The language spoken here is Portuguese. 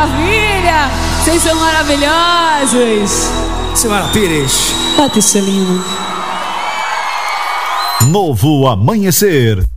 maravilha! Vocês são maravilhosos! Silmara Pires. Patrícia Lima. Novo Amanhecer.